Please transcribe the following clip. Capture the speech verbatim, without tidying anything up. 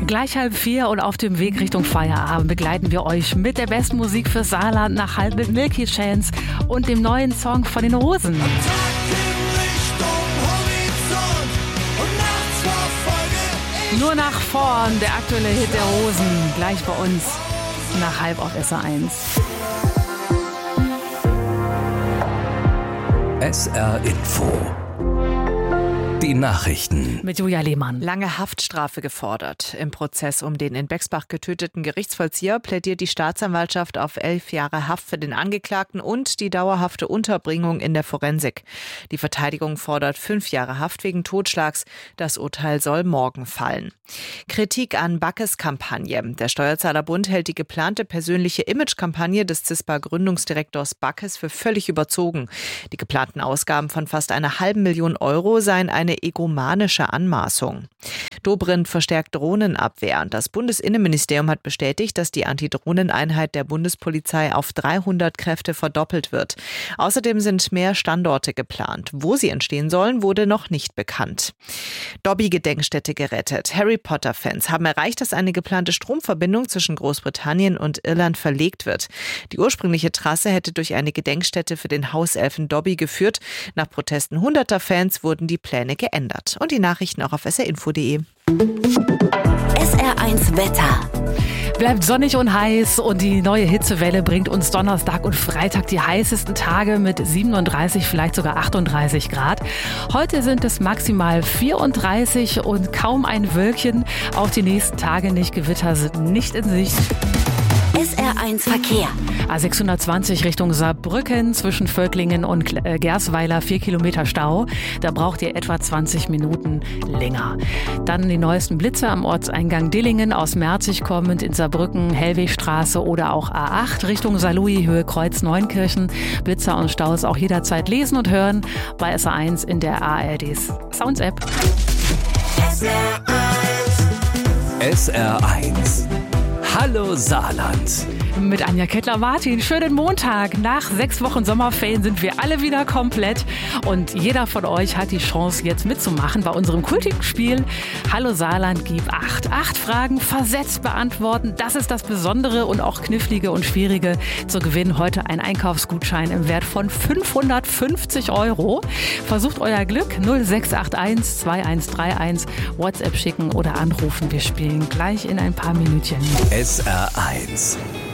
Gleich halb vier und auf dem Weg Richtung Feierabend begleiten wir euch mit der besten Musik fürs Saarland nach halb mit Milky Chance und dem neuen Song von den Rosen. Nur nach vorn, der aktuelle Hit der Rosen, gleich bei uns nach halb auf S R eins. S R Info. Die Nachrichten. Mit Julia Lehmann. Lange Haftstrafe gefordert. Im Prozess um den in Bexbach getöteten Gerichtsvollzieher plädiert die Staatsanwaltschaft auf elf Jahre Haft für den Angeklagten und die dauerhafte Unterbringung in der Forensik. Die Verteidigung fordert fünf Jahre Haft wegen Totschlags. Das Urteil soll morgen fallen. Kritik an Backes Kampagne. Der Steuerzahlerbund hält die geplante persönliche Imagekampagne des CISPA-Gründungsdirektors Backes für völlig überzogen. Die geplanten Ausgaben von fast einer halben Million Euro seien eine egomanische Anmaßung. Dobrindt verstärkt Drohnenabwehr. Das Bundesinnenministerium hat bestätigt, dass die Antidrohneneinheit der Bundespolizei auf dreihundert Kräfte verdoppelt wird. Außerdem sind mehr Standorte geplant. Wo sie entstehen sollen, wurde noch nicht bekannt. Dobby-Gedenkstätte gerettet. Harry Potter-Fans haben erreicht, dass eine geplante Stromverbindung zwischen Großbritannien und Irland verlegt wird. Die ursprüngliche Trasse hätte durch eine Gedenkstätte für den Hauselfen Dobby geführt. Nach Protesten hunderter Fans wurden die Pläne geändert. Und die Nachrichten auch auf s r info punkt d e. S R eins Wetter. Bleibt sonnig und heiß und die neue Hitzewelle bringt uns Donnerstag und Freitag die heißesten Tage mit siebenunddreißig, vielleicht sogar achtunddreißig Grad. Heute sind es maximal vierunddreißig und kaum ein Wölkchen. Auch die nächsten Tage nicht. Gewitter sind nicht in Sicht. S R eins Verkehr. A sechshundertzwanzig Richtung Saarbrücken zwischen Völklingen und Gersweiler vier Kilometer Stau. Da braucht ihr etwa zwanzig Minuten länger. Dann die neuesten Blitze am Ortseingang Dillingen aus Merzig kommend in Saarbrücken, Hellwegstraße oder auch A acht Richtung Saarlouis, Höhe Kreuz Neunkirchen. Blitzer und Staus auch jederzeit lesen und hören bei S R eins in der A R D Sounds App. S R eins. S R eins. Hallo Saarland. Mit Anja Kettler-Martin. Schönen Montag. Nach sechs Wochen Sommerferien sind wir alle wieder komplett. Und jeder von euch hat die Chance, jetzt mitzumachen bei unserem kultigen Spiel Hallo Saarland, gib acht. Acht Fragen versetzt beantworten. Das ist das Besondere und auch Knifflige und Schwierige. Zu gewinnen heute ein Einkaufsgutschein im Wert von fünfhundertfünfzig Euro. Versucht euer Glück. null sechs acht eins zwei eins drei eins. WhatsApp schicken oder anrufen. Wir spielen gleich in ein paar Minütchen. S R eins.